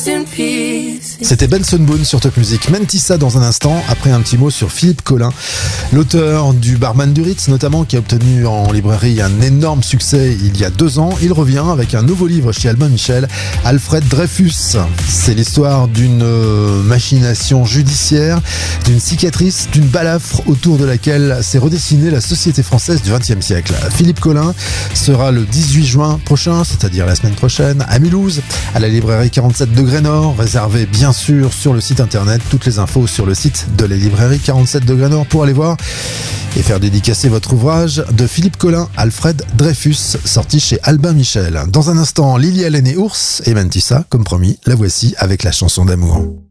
C'était Benson Boone sur Top Music. Mentissa dans un instant, après un petit mot sur Philippe Collin, l'auteur du Barman du Ritz notamment, qui a obtenu en librairie un énorme succès il y a 2 ans. Il revient avec un nouveau livre chez Albin Michel, Alfred Dreyfus. C'est l'histoire d'une machination judiciaire, d'une cicatrice, d'une balafre autour de laquelle s'est redessinée la société française du XXe siècle. Philippe Collin sera le 18 juin prochain, c'est-à-dire la semaine prochaine, à Mulhouse, à la librairie 47 Degrés Nord, réservé bien sûr sur le site internet. Toutes les infos sur le site de la librairie 47 Degrés Nord pour aller voir et faire dédicacer votre ouvrage de Philippe Collin, Alfred Dreyfus, sorti chez Albin Michel. Dans un instant, Lily Allen et Ours et Mentissa, comme promis, la voici avec la chanson d'amour.